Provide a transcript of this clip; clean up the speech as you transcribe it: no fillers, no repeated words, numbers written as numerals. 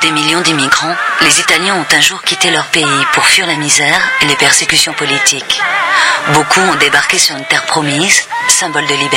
des millions d'immigrants, les Italiens ont un jour quitté leur pays pour fuir la misère et les persécutions politiques. Beaucoup ont débarqué sur une terre promise, symbole de liberté.